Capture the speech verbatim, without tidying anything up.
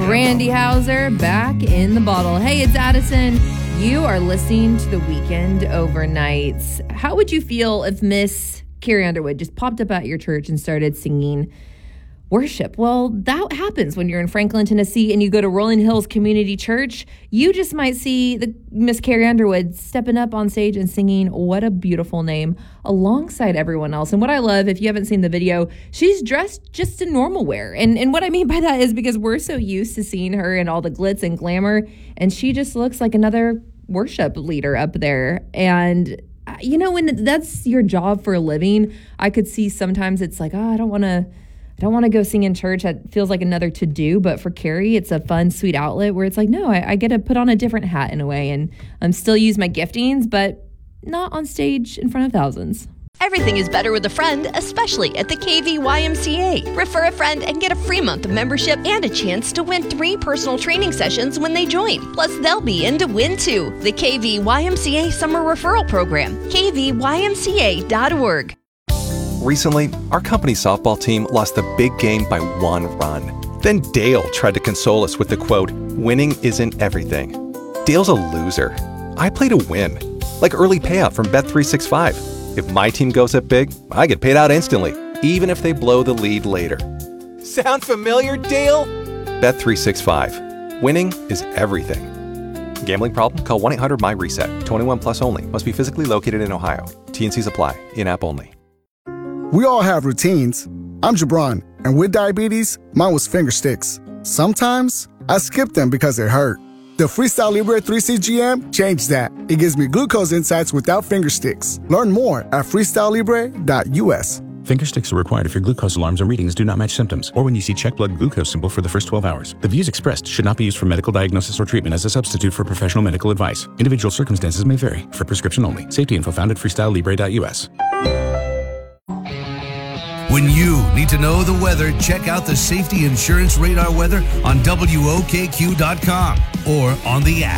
Brandy Hauser back in the bottle. Hey, it's Addison. You are listening to The Weekend Overnights. How would you feel if Miss Carrie Underwood just popped up at your church and started singing worship? Well, that happens when you're in Franklin, Tennessee, and you go to Rolling Hills Community Church. You just might see the Miss Carrie Underwood stepping up on stage and singing "What a Beautiful Name" alongside everyone else. And what I love, if you haven't seen the video, she's dressed just in normal wear. And and what I mean by that is because we're so used to seeing her in all the glitz and glamour, and she just looks like another worship leader up there. And you know, when that's your job for a living, I could see sometimes it's like, oh, I don't want to I don't want to go sing in church. That feels like another to-do. But for Carrie, it's a fun, sweet outlet where it's like, no, I, I get to put on a different hat in a way and um, still use my giftings, but not on stage in front of thousands. Everything is better with a friend, especially at the K V Y M C A. Refer a friend and get a free month of membership and a chance to win three personal training sessions when they join. Plus, they'll be in to win too. The K V Y M C A Summer Referral Program, k v y m c a dot org. Recently, our company softball team lost the big game by one run. Then Dale tried to console us with the quote, "Winning isn't everything." Dale's a loser. I play to win, like early payout from Bet three sixty-five. If my team goes up big, I get paid out instantly, even if they blow the lead later. Sound familiar, Dale? Bet three sixty-five. Winning is everything. Gambling problem? Call one eight hundred M Y reset. twenty-one plus only. Must be physically located in Ohio. T and Cs apply. In-app only. We all have routines. I'm Jabron, and with diabetes, mine was finger sticks. Sometimes, I skip them because it hurt. The Freestyle Libre three C G M changed that. It gives me glucose insights without finger sticks. Learn more at freestyle libre dot u s. Finger sticks are required if your glucose alarms or readings do not match symptoms, or when you see check blood glucose symbol for the first twelve hours. The views expressed should not be used for medical diagnosis or treatment as a substitute for professional medical advice. Individual circumstances may vary. For prescription only. Safety info found at freestyle libre dot u s. When you need to know the weather, check out the Safety Insurance Radar weather on W O K Q dot com or on the app.